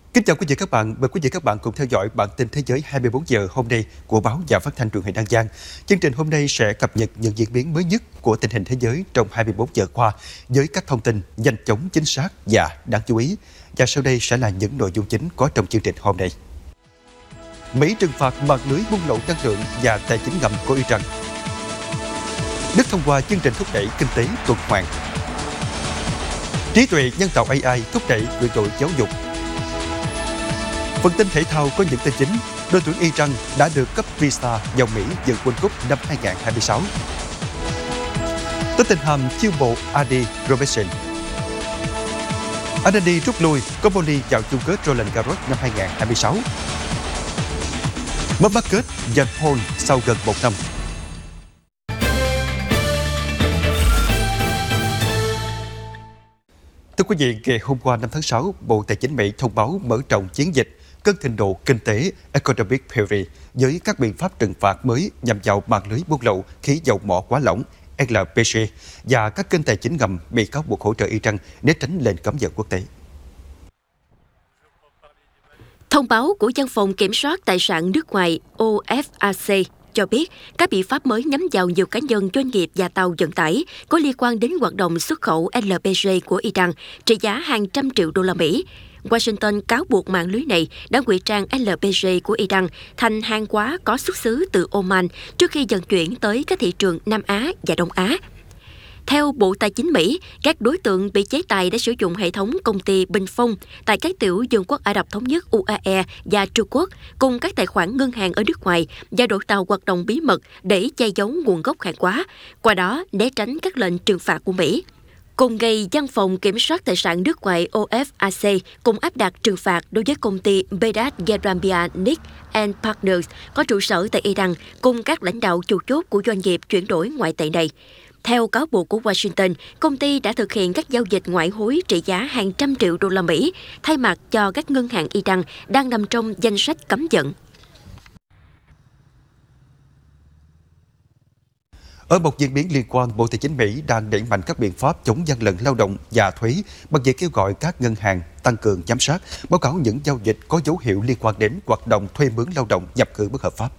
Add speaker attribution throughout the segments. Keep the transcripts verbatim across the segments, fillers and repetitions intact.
Speaker 1: Kính chào quý vị các bạn, mời quý vị các bạn cùng theo dõi bản tin Thế giới hai mươi bốn giờ hôm nay của báo Và Phát thanh Truyền hình An Giang. Chương trình hôm nay sẽ cập nhật những diễn biến mới nhất của tình hình thế giới trong hai mươi bốn giờ qua với các thông tin nhanh chóng, chính xác và đáng chú ý. Và sau đây sẽ là những nội dung chính có trong chương trình hôm nay. Mỹ trừng phạt mạng lưới buôn lậu năng lượng và tài chính ngầm của Iran. Đức thông qua chương trình thúc đẩy kinh tế tuần hoàn. Trí tuệ nhân tạo A I thúc đẩy chuyển đổi giáo dục. Phần tin thể thao có những tin chính, đội tuyển Iran đã được cấp visa vào Mỹ dự World Cup năm hai không hai sáu. Tottenham chiêu mộ Andy Robertson. Andy rút lui, Compoli vào chung kết Roland Garros năm hai không hai sáu. Mất bắt kết giành Paul sau gần một năm. Thưa quý vị, ngày hôm qua năm tháng sáu, Bộ Tài chính Mỹ thông báo mở rộng chiến dịch cân thịnh độ kinh tế Economic Fury với các biện pháp trừng phạt mới nhằm vào mạng lưới buôn lậu khí dầu mỏ hóa lỏng L P G và các kênh tài chính ngầm bị cáo buộc hỗ trợ Iran để tránh lệnh cấm vận quốc tế.
Speaker 2: Thông báo của Văn phòng Kiểm soát Tài sản nước ngoài O F A C cho biết các biện pháp mới nhắm vào nhiều cá nhân, doanh nghiệp và tàu vận tải có liên quan đến hoạt động xuất khẩu L P G của Iran trị giá hàng trăm triệu đô la Mỹ. Washington cáo buộc mạng lưới này đã ngụy trang L P G của Iran thành hàng hóa có xuất xứ từ Oman trước khi vận chuyển tới các thị trường Nam Á và Đông Á. Theo Bộ Tài chính Mỹ, các đối tượng bị chế tài đã sử dụng hệ thống công ty bình phong tại các tiểu vương quốc Ả Rập Thống Nhất U A E và Trung Quốc cùng các tài khoản ngân hàng ở nước ngoài và đội tàu hoạt động bí mật để che giấu nguồn gốc hàng hóa, qua đó né tránh các lệnh trừng phạt của Mỹ. Cùng ngày, Văn phòng Kiểm soát Tài sản nước ngoài O F A C cũng áp đặt trừng phạt đối với công ty Bedat Gerambia Nick and Partners có trụ sở tại Iran cùng các lãnh đạo chủ chốt của doanh nghiệp chuyển đổi ngoại tệ này. Theo cáo buộc của Washington, công ty đã thực hiện các giao dịch ngoại hối trị giá hàng trăm triệu đô la Mỹ thay mặt cho các ngân hàng Iran đang nằm trong danh sách cấm vận.
Speaker 1: Ở một diễn biến liên quan, Bộ Tài chính Mỹ đang đẩy mạnh các biện pháp chống gian lận lao động và thuế bằng việc kêu gọi các ngân hàng tăng cường giám sát, báo cáo những giao dịch có dấu hiệu liên quan đến hoạt động thuê mướn lao động nhập cư bất hợp pháp.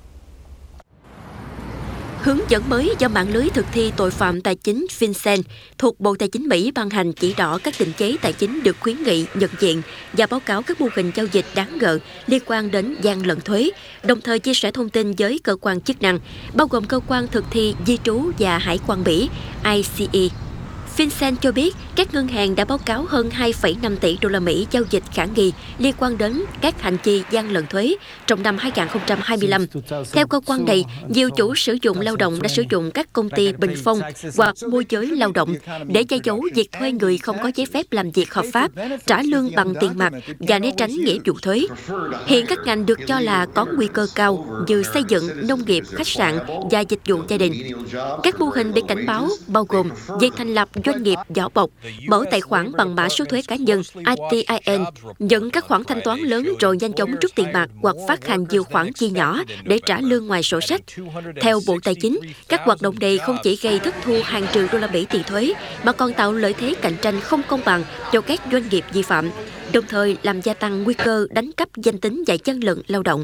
Speaker 2: Hướng dẫn mới do mạng lưới thực thi tội phạm tài chính FinCEN thuộc Bộ Tài chính Mỹ ban hành chỉ rõ các định chế tài chính được khuyến nghị nhận diện và báo cáo các mô hình giao dịch đáng ngờ liên quan đến gian lận thuế, đồng thời chia sẻ thông tin với cơ quan chức năng, bao gồm cơ quan thực thi di trú và hải quan Mỹ I C E. FinCEN cho biết các ngân hàng đã báo cáo hơn hai phẩy năm tỷ đô la Mỹ giao dịch khả nghi liên quan đến các hành vi gian lận thuế trong năm hai không hai lăm. Theo cơ quan này, nhiều chủ sử dụng lao động đã sử dụng các công ty bình phong hoặc môi giới lao động để che giấu việc thuê người không có giấy phép làm việc hợp pháp, trả lương bằng tiền mặt và né tránh nghĩa vụ thuế. Hiện các ngành được cho là có nguy cơ cao như xây dựng, nông nghiệp, khách sạn và dịch vụ gia đình. Các mô hình bị cảnh báo bao gồm việc thành lập doanh nghiệp vỏ bọc, mở tài khoản bằng mã số thuế cá nhân I T I N, nhận các khoản thanh toán lớn rồi nhanh chóng rút tiền mặt hoặc phát hành nhiều khoản chi nhỏ để trả lương ngoài sổ sách. Theo Bộ Tài chính, các hoạt động này không chỉ gây thất thu hàng triệu đô la Mỹ tiền thuế mà còn tạo lợi thế cạnh tranh không công bằng cho các doanh nghiệp vi phạm, đồng thời làm gia tăng nguy cơ đánh cắp danh tính và gian lận lao động.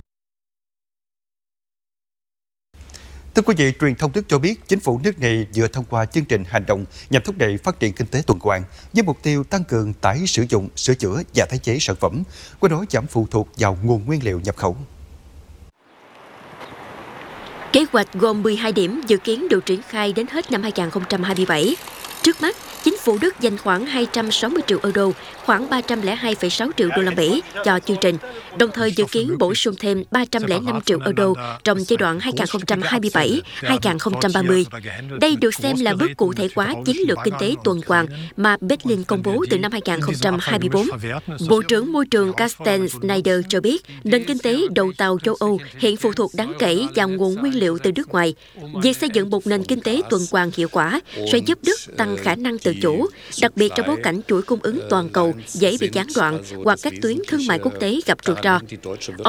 Speaker 1: Thưa quý vị, truyền thông Đức cho biết chính phủ nước này vừa thông qua chương trình hành động nhằm thúc đẩy phát triển kinh tế tuần hoàn với mục tiêu tăng cường tái sử dụng, sửa chữa và tái chế sản phẩm, qua đó giảm phụ thuộc vào nguồn nguyên liệu nhập khẩu.
Speaker 2: Kế hoạch gồm mười hai điểm dự kiến được triển khai đến hết năm hai không hai bảy. Trước mắt, chính phủ Đức dành khoảng hai trăm sáu mươi triệu euro, khoảng ba trăm lẻ hai phẩy sáu triệu đô la Mỹ cho chương trình, đồng thời dự kiến bổ sung thêm ba trăm lẻ năm triệu euro trong giai đoạn hai nghìn không trăm hai mươi bảy đến hai nghìn không trăm ba mươi. Đây được xem là bước cụ thể hóa chiến lược kinh tế tuần hoàn mà Berlin công bố từ năm hai nghìn không trăm hai mươi tư. Bộ trưởng Môi trường Carsten Schneider cho biết nền kinh tế đầu tàu châu Âu hiện phụ thuộc đáng kể vào nguồn nguyên liệu từ nước ngoài. Việc xây dựng một nền kinh tế tuần hoàn hiệu quả sẽ giúp Đức tăng khả năng tự chủ, đặc biệt trong bối cảnh chuỗi cung ứng toàn cầu dễ bị gián đoạn hoặc các tuyến thương mại quốc tế gặp rủi ro.